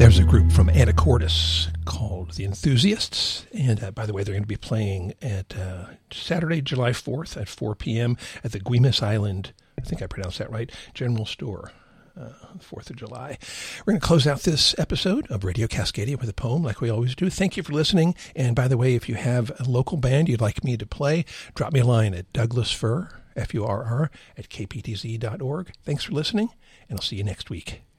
There's a group from Anacortes called The Enthusiasts. And by the way, they're going to be playing at Saturday, July 4th at 4 p.m. at the Guimas Island, I think I pronounced that right, General Store, 4th of July. We're going to close out this episode of Radio Cascadia with a poem like we always do. Thank you for listening. And by the way, if you have a local band you'd like me to play, drop me a line at douglasfurr, F-U-R-R, at kptz.org. Thanks for listening, and I'll see you next week.